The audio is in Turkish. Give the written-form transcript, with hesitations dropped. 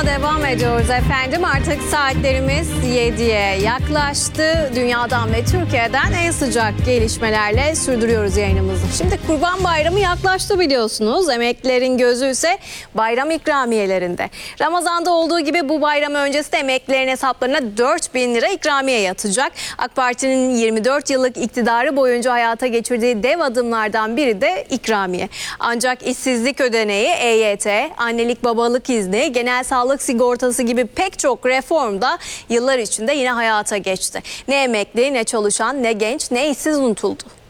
Ekran'a devam ediyoruz efendim. Artık saatlerimiz 7'ye yaklaştı. Dünyadan ve Türkiye'den en sıcak gelişmelerle sürdürüyoruz yayınımızı. Şimdi Kurban Bayramı yaklaştı biliyorsunuz. Emeklilerin gözü ise bayram ikramiyelerinde. Ramazan'da olduğu gibi bu bayram öncesi de emeklilerin hesaplarına 4.000 lira ikramiye yatacak. AK Parti'nin 24 yıllık iktidarı boyunca hayata geçirdiği dev adımlardan biri de ikramiye. Ancak işsizlik ödeneği, EYT, annelik babalık izni, genel sağlık sigortası gibi pek çok reform da yıllar içinde yine hayata geçti. Ne emekli, ne çalışan, ne genç, ne işsiz unutuldu.